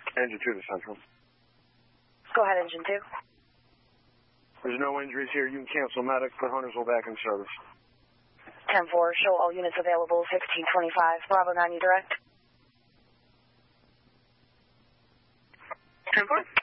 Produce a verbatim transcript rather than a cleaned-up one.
Engine two to Central. Go ahead, Engine two. There's no injuries here. You can cancel medic. Put Huntersville back in service. ten four, show all units available, sixteen twenty-five. Bravo nine, you direct. ten four.